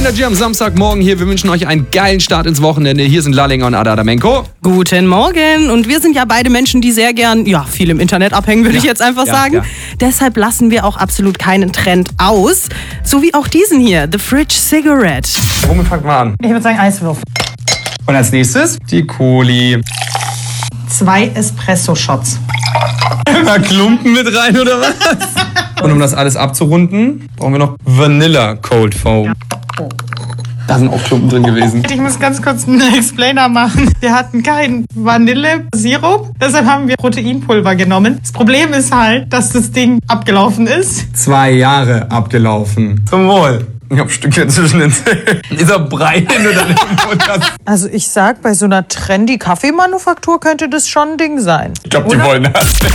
Energy am Samstagmorgen hier. Wir wünschen euch einen geilen Start ins Wochenende. Hier sind Lallinger und Ada Adamenko. Guten Morgen. Und wir sind ja beide Menschen, die sehr gern, viel im Internet abhängen, würde ich jetzt einfach sagen. Ja. Deshalb lassen wir auch absolut keinen Trend aus. So wie auch diesen hier, The Fridge Cigarette. Womit fangt man an? Ich würde sagen Eiswürfel. Und als nächstes die Coli. 2 Espresso-Shots. Immer Klumpen mit rein, oder was? Und um das alles abzurunden, brauchen wir noch Vanilla Cold Foam. Da sind auch Klumpen drin gewesen. Ich muss ganz kurz einen Explainer machen. Wir hatten keinen Vanillesirup, deshalb haben wir Proteinpulver genommen. Das Problem ist halt, dass das Ding abgelaufen ist. 2 Jahre abgelaufen. Zum Wohl. Ich hab Stückchen zwischen den Zähnen. Dieser Brei, den du dann im Mund hast. Also ich sag, bei so einer trendy Kaffeemanufaktur könnte das schon ein Ding sein. Ich glaube, die wollen das.